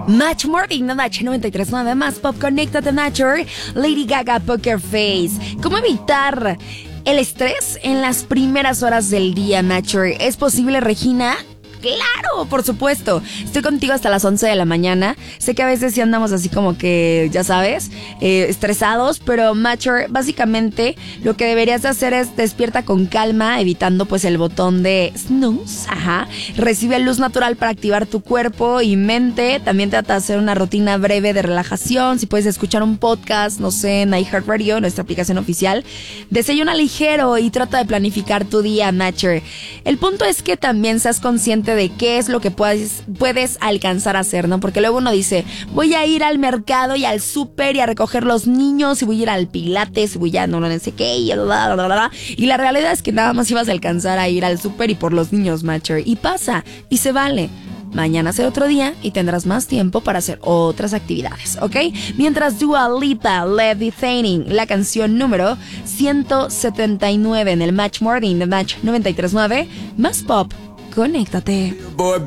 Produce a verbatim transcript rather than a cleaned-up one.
Match Morning, no Match noventa y tres punto nueve más Pop, conéctate Nature, Lady Gaga, Poker Face. ¿Cómo evitar el estrés en las primeras horas del día, Nature? ¿Es posible, Regina? ¡Claro! Por supuesto. Estoy contigo hasta las once de la mañana. Sé que a veces sí andamos así como que, ya sabes, eh, estresados, pero Mature, básicamente lo que deberías de hacer es despierta con calma, evitando pues el botón de snooze. Ajá. Recibe luz natural para activar tu cuerpo y mente. También trata de hacer una rutina breve de relajación. Si puedes escuchar un podcast, no sé, en iHeartRadio, nuestra aplicación oficial. Desayuna ligero y trata de planificar tu día, Mature. El punto es que también seas consciente de qué es lo que puedes, puedes alcanzar a hacer, ¿no? Porque luego uno dice, voy a ir al mercado y al súper y a recoger los niños y voy a ir al pilates y voy a no, no sé qué y bla, bla, bla, bla. Y la realidad es que nada más ibas a alcanzar a ir al súper y por los niños, Mature. Y pasa, y se vale. Mañana será otro día y tendrás más tiempo para hacer otras actividades, ¿ok? Mientras Dua Lipa, Levitating, la canción número ciento setenta y nueve en el Match Morning de Match noventa y tres punto nueve, más Pop. Conéctate.